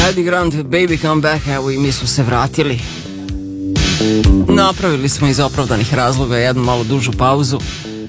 Eddie Grant, Baby Come Back, evo i mi smo se vratili. Napravili smo iz opravdanih razloga jednu malo dužu pauzu.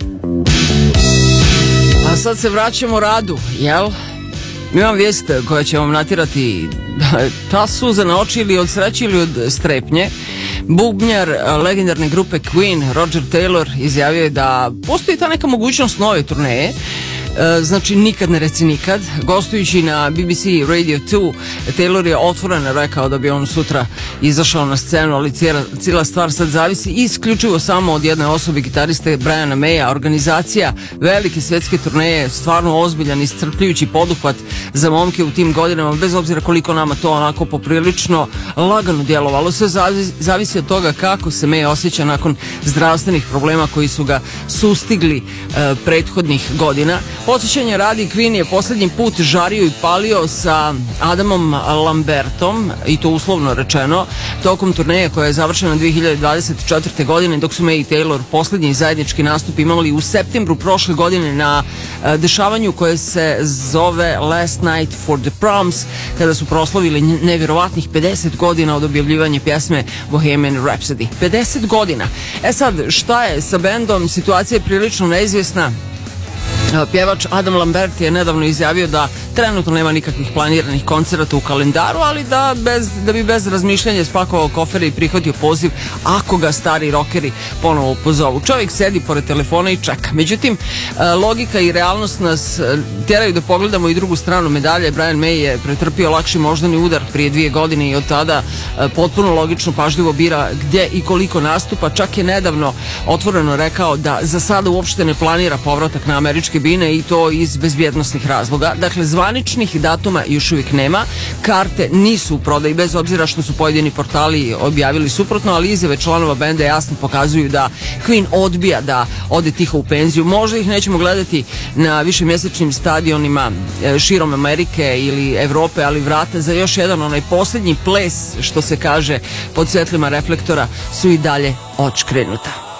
A sad se vraćamo radu, jel? Imam vijest koja će vam natirati ta suza na oči ili od sreće ili od strepnje. Bubnjar legendarne grupe Queen, Roger Taylor, izjavio je da postoji ta neka mogućnost nove turneje. Znači nikad ne reci nikad. Gostujući na BBC Radio 2, Taylor je otvoreno rekao da bi on sutra izašao na scenu, ali cijela stvar sad zavisi isključivo samo od jedne osobe, gitariste Briana Maya. Organizacija velike svjetske turneje, stvarno ozbiljan, iscrpljujući poduhvat za momke u tim godinama, bez obzira koliko nama to onako poprilično lagano djelovalo. Sve zavisi od toga kako se May osjeća nakon zdravstvenih problema koji su ga sustigli prethodnih godina. Podsjećanje radi, Queen je posljednji put žario i palio sa Adamom Lambertom, i to uslovno rečeno, tokom turneje koja je završena 2024. godine, dok su May i Taylor posljednji zajednički nastup imali u septembru prošle godine na dešavanju koje se zove Last Night for the Proms, kada su proslavili nevjerovatnih 50 godina od objavljivanja pjesme Bohemian Rhapsody. 50 godina. E sad, šta je sa bendom? Situacija je prilično neizvjesna. Pjevač Adam Lambert je nedavno izjavio da trenutno nema nikakvih planiranih koncerata u kalendaru, ali da bi bez razmišljanja spakovao kofere i prihvatio poziv ako ga stari rokeri ponovo pozovu. Čovjek sedi pored telefona i čeka. Međutim, logika i realnost nas tjeraju da pogledamo i drugu stranu medalje. Brian May je pretrpio lakši moždani udar prije 2 godine i od tada potpuno logično pažljivo bira gdje i koliko nastupa. Čak je nedavno otvoreno rekao da za sada uopšte ne planira povratak na američke bine, i to iz bezbjednosnih razloga. Dakle, zvaničnih datuma još uvijek nema, karte nisu u prodaji, bez obzira što su pojedini portali objavili suprotno, ali izjave članova benda jasno pokazuju da Queen odbija da ode tiho u penziju. Možda ih nećemo gledati na višemjesečnim stadionima širom Amerike ili Evrope, ali vrata za još jedan onaj posljednji ples, što se kaže, pod svjetlima reflektora su i dalje odškrenuta.